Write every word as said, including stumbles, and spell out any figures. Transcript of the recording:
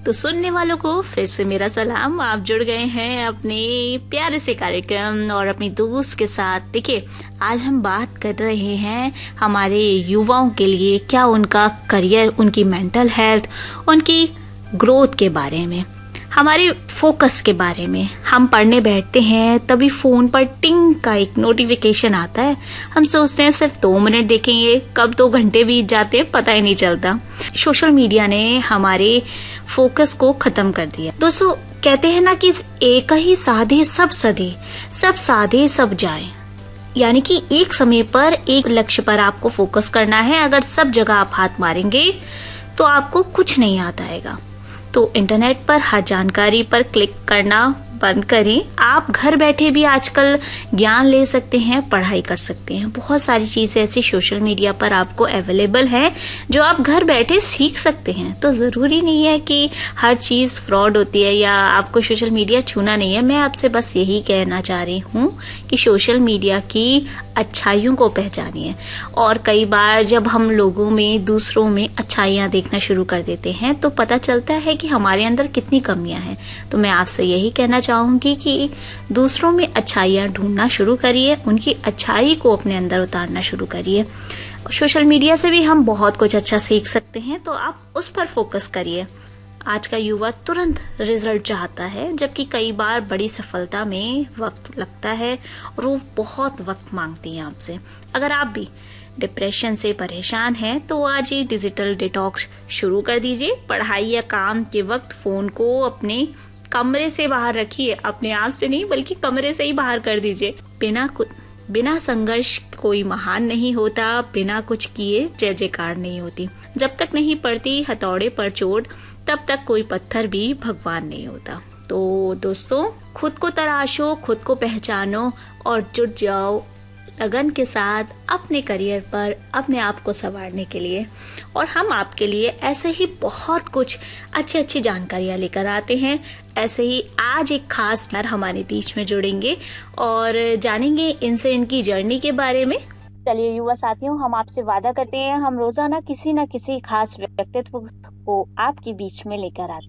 तो सुनने वालों को फिर से मेरा सलाम। आप जुड़ गए हैं अपने प्यारे से कार्यक्रम और अपनी दोस्त के साथ। देखिए, आज हम बात कर रहे हैं हमारे युवाओं के लिए, क्या उनका करियर, उनकी मेंटल हेल्थ, उनकी ग्रोथ के बारे में, हमारे फोकस के बारे में। हम पढ़ने बैठते हैं तभी फोन पर टिंग का एक नोटिफिकेशन आता है। हम सोचते हैं सिर्फ दो मिनट देखेंगे, कब दो घंटे बीत जाते हैं पता ही नहीं चलता। सोशल मीडिया ने हमारे फोकस को खत्म कर दिया। दोस्तों, कहते हैं ना कि एक ही साधे सब सधे, सब साधे सब जाए। यानी कि एक समय पर एक लक्ष्य पर आपको फोकस करना है। अगर सब जगह आप हाथ मारेंगे तो आपको कुछ नहीं याद आएगा। तो इंटरनेट पर हर जानकारी पर क्लिक करना बंद करें। आप घर बैठे भी आजकल ज्ञान ले सकते हैं, पढ़ाई कर सकते हैं। बहुत सारी चीजें ऐसी सोशल मीडिया पर आपको अवेलेबल है जो आप घर बैठे सीख सकते हैं। तो जरूरी नहीं है कि हर चीज फ्रॉड होती है या आपको सोशल मीडिया छूना नहीं है। मैं आपसे बस यही कहना चाह रही हूँ कि सोशल मीडिया की अच्छाइयों को पहचानिए। और कई बार जब हम लोगों में, दूसरों में अच्छाइयाँ देखना शुरू कर देते हैं तो पता चलता है कि हमारे अंदर कितनी कमियां हैं। तो मैं आपसे यही कहना चाहूंगी कि दूसरों में अच्छाइयाँ ढूंढना शुरू करिए, उनकी अच्छाई को अपने अंदर उतारना शुरू करिए। सोशल मीडिया से भी हम बहुत कुछ अच्छा सीख सकते हैं, तो आप उस पर फोकस करिए। आज का युवा तुरंत रिजल्ट चाहता है, जबकि कई बार बड़ी सफलता में वक्त लगता है और वो बहुत वक्त मांगती है आपसे। अगर आप भी डिप्रेशन से परेशान हैं तो आज ही डिजिटल डिटॉक्स शुरू कर दीजिए। पढ़ाई या काम के वक्त फोन को अपने कमरे से बाहर रखिए। अपने आप से नहीं बल्कि कमरे से ही बाहर कर दीजिए। बिना बिना संघर्ष कोई महान नहीं होता, बिना कुछ किए जय जयकार नहीं होती। जब तक नहीं पड़ती हथौड़े पर चोट तब तक कोई पत्थर भी भगवान नहीं होता। तो दोस्तों, खुद को तराशो, खुद को पहचानो और जुट जाओ लगन के साथ अपने करियर पर, अपने आप को संवारने के लिए। और हम आपके लिए ऐसे ही बहुत कुछ अच्छी अच्छी जानकारियां लेकर आते हैं। ऐसे ही आज एक खास नर हमारे बीच में जुड़ेंगे और जानेंगे इनसे इनकी जर्नी के बारे में। चलिए युवा साथियों, हम आपसे वादा करते हैं, हम रोजाना किसी न किसी खास व्यक्तित्व को आपके बीच में लेकर आते हैं।